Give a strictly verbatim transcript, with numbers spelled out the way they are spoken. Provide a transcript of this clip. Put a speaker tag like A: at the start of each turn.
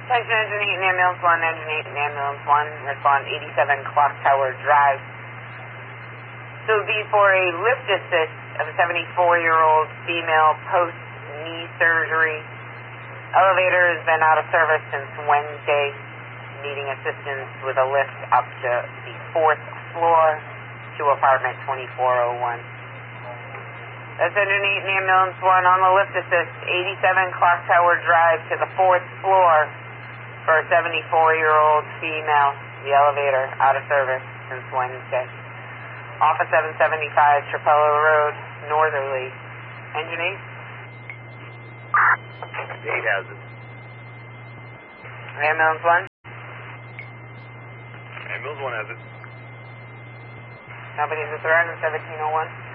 A: Attention Engine eight and Ambulance one, Engine eight and Ambulance one, respond eighty-seven Clock Tower Drive. So it would be for a lift assist of a seventy-four-year-old female post-knee surgery. Elevator has been out of service since Wednesday, needing assistance with a lift up to the fourth floor to apartment twenty-four oh one. That's Engine eight and Ambulance one on the lift assist, eighty-seven Clock Tower Drive to the fourth floor for a seventy-four-year-old female. The elevator out of service since Wednesday. Off of seven seventy-five Trapello Road, northerly. Engine eight?
B: eight has it.
A: Ambulance one?
B: Ambulance one has it.
A: Company's a threat in seventeen oh one.